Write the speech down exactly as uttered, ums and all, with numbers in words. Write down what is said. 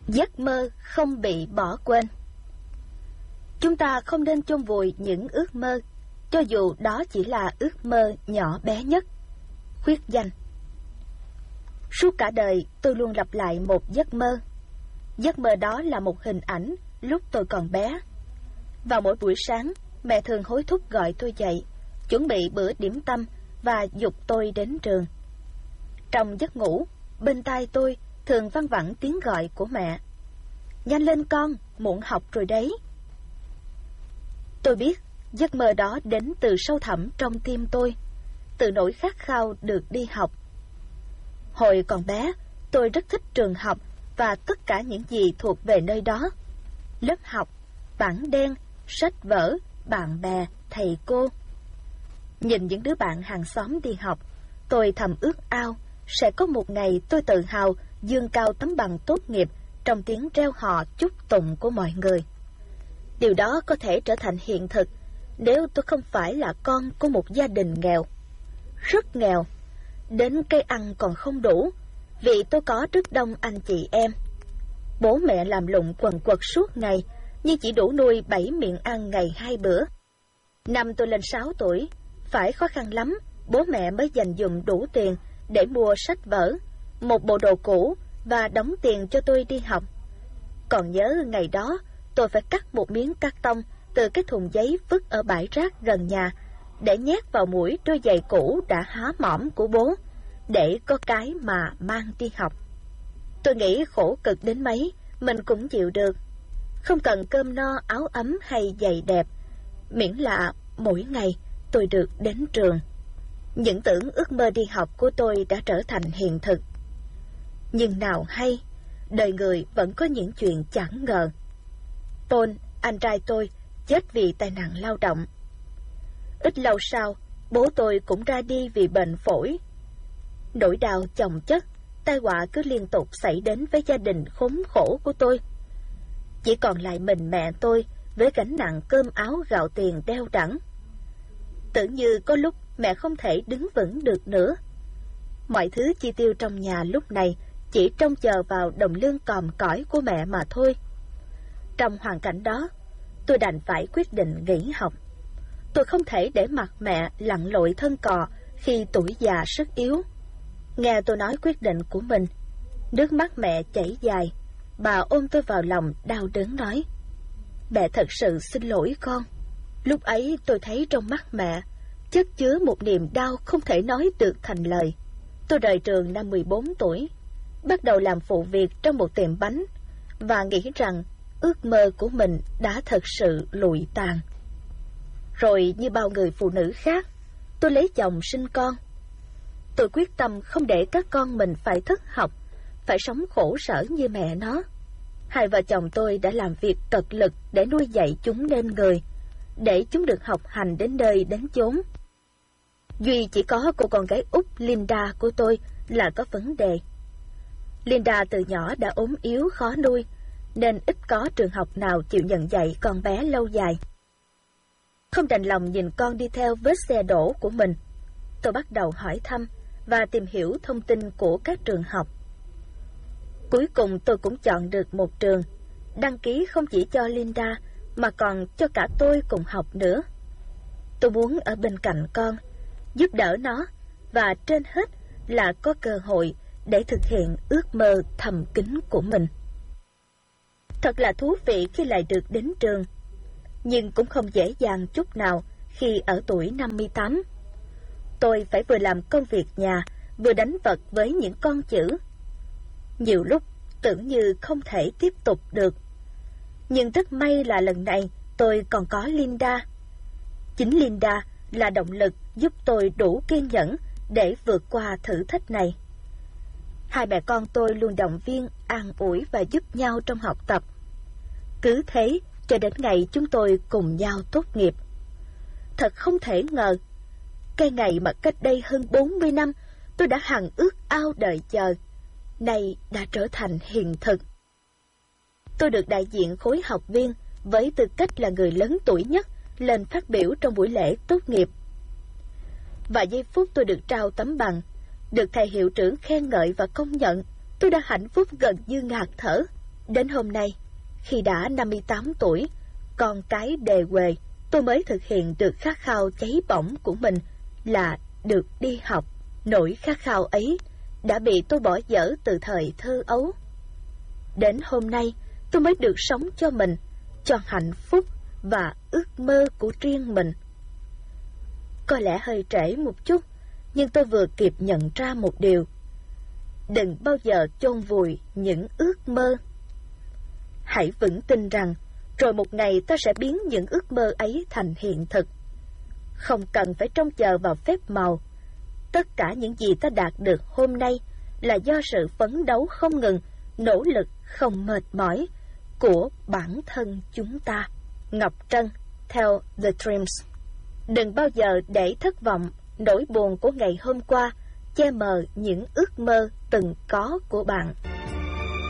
Giấc mơ không bị bỏ quên. Chúng ta không nên chôn vùi những ước mơ, cho dù đó chỉ là ước mơ nhỏ bé nhất. Khuyết danh. Suốt cả đời tôi luôn lặp lại một giấc mơ. Giấc mơ đó là một hình ảnh lúc tôi còn bé. Vào mỗi buổi sáng, mẹ thường hối thúc gọi tôi dậy, chuẩn bị bữa điểm tâm và giục tôi đến trường. Trong giấc ngủ, bên tai tôi thường văng vẳng tiếng gọi của mẹ: "Nhanh lên con, muộn học rồi đấy." Tôi biết giấc mơ đó đến từ sâu thẳm trong tim tôi, từ nỗi khát khao được đi học. Hồi còn bé, tôi rất thích trường học và tất cả những gì thuộc về nơi đó. Lớp học, bảng đen, sách vở, bạn bè, thầy cô. Nhìn những đứa bạn hàng xóm đi học, tôi thầm ước ao sẽ có một ngày tôi tự hào dương cao tấm bằng tốt nghiệp trong tiếng reo hò chúc tụng của mọi người. Điều đó có thể trở thành hiện thực nếu tôi không phải là con của một gia đình nghèo. Rất nghèo, đến cái ăn còn không đủ, vì tôi có rất đông anh chị em. Bố mẹ làm lụng quần quật suốt ngày, nhưng chỉ đủ nuôi bảy miệng ăn ngày hai bữa. Năm tôi lên sáu tuổi, phải khó khăn lắm, bố mẹ mới dành dụm đủ tiền để mua sách vở, một bộ đồ cũ và đóng tiền cho tôi đi học. Còn nhớ ngày đó, tôi phải cắt một miếng cát tông từ cái thùng giấy vứt ở bãi rác gần nhà để nhét vào mũi đôi giày cũ đã há mỏm của bố, để có cái mà mang đi học. Tôi nghĩ khổ cực đến mấy, mình cũng chịu được. Không cần cơm no, áo ấm hay giày đẹp, miễn là mỗi ngày tôi được đến trường. Những tưởng ước mơ đi học của tôi đã trở thành hiện thực. Nhưng nào hay, đời người vẫn có những chuyện chẳng ngờ. Paul, anh trai tôi, chết vì tai nạn lao động. Ít lâu sau, bố tôi cũng ra đi vì bệnh phổi. Nỗi đau chồng chất, tai họa cứ liên tục xảy đến với gia đình khốn khổ của tôi. Chỉ còn lại mình mẹ tôi với gánh nặng cơm áo gạo tiền đeo đẳng. Tưởng như có lúc mẹ không thể đứng vững được nữa. Mọi thứ chi tiêu trong nhà lúc này chỉ trông chờ vào đồng lương còm cõi của mẹ mà thôi. Trong hoàn cảnh đó, tôi đành phải quyết định nghỉ học. Tôi không thể để mặc mẹ lặn lội thân cò khi tuổi già sức yếu. Nghe tôi nói quyết định của mình, nước mắt mẹ chảy dài. Bà ôm tôi vào lòng đau đớn nói: "Mẹ thật sự xin lỗi con." Lúc ấy tôi thấy trong mắt mẹ chất chứa một niềm đau không thể nói được thành lời. Tôi rời trường năm mười bốn tuổi, bắt đầu làm phụ việc trong một tiệm bánh và nghĩ rằng ước mơ của mình đã thật sự lụi tàn. Rồi như bao người phụ nữ khác, tôi lấy chồng sinh con. Tôi quyết tâm không để các con mình phải thất học, phải sống khổ sở như mẹ nó. Hai vợ chồng tôi đã làm việc cật lực để nuôi dạy chúng nên người, để chúng được học hành đến nơi đến chốn. Duy chỉ có cô con gái út Linda của tôi là có vấn đề. Linda từ nhỏ đã ốm yếu khó nuôi, nên ít có trường học nào chịu nhận dạy con bé lâu dài. Không đành lòng nhìn con đi theo vết xe đổ của mình, tôi bắt đầu hỏi thăm và tìm hiểu thông tin của các trường học. Cuối cùng tôi cũng chọn được một trường, đăng ký không chỉ cho Linda mà còn cho cả tôi cùng học nữa. Tôi muốn ở bên cạnh con, giúp đỡ nó và trên hết là có cơ hội để thực hiện ước mơ thầm kín của mình. Thật là thú vị khi lại được đến trường, nhưng cũng không dễ dàng chút nào khi ở tuổi năm mươi tám. Tôi phải vừa làm công việc nhà, vừa đánh vật với những con chữ. Nhiều lúc tưởng như không thể tiếp tục được. Nhưng rất may là lần này tôi còn có Linda. Chính Linda là động lực giúp tôi đủ kiên nhẫn để vượt qua thử thách này. Hai mẹ con tôi luôn động viên, an ủi và giúp nhau trong học tập. Cứ thế cho đến ngày chúng tôi cùng nhau tốt nghiệp. Thật không thể ngờ, cái ngày mà cách đây hơn bốn mươi năm tôi đã hằng ước ao đợi chờ, nay đã trở thành hiện thực. Tôi được đại diện khối học viên với tư cách là người lớn tuổi nhất lên phát biểu trong buổi lễ tốt nghiệp. Và giây phút tôi được trao tấm bằng, được thầy hiệu trưởng khen ngợi và công nhận, tôi đã hạnh phúc gần như ngạt thở. Đến hôm nay, khi đã năm mươi tám tuổi, con cái đề huề, tôi mới thực hiện được khát khao cháy bỏng của mình là được đi học. Nỗi khát khao ấy đã bị tôi bỏ dở từ thời thơ ấu. Đến hôm nay, tôi mới được sống cho mình, cho hạnh phúc và ước mơ của riêng mình. Có lẽ hơi trễ một chút, nhưng tôi vừa kịp nhận ra một điều. Đừng bao giờ chôn vùi những ước mơ. Hãy vững tin rằng, rồi một ngày ta sẽ biến những ước mơ ấy thành hiện thực. Không cần phải trông chờ vào phép màu. Tất cả những gì ta đạt được hôm nay là do sự phấn đấu không ngừng, nỗ lực không mệt mỏi của bản thân chúng ta. Ngọc Trân, theo The Dreams. Đừng bao giờ để thất vọng, nỗi buồn của ngày hôm qua che mờ những ước mơ từng có của bạn.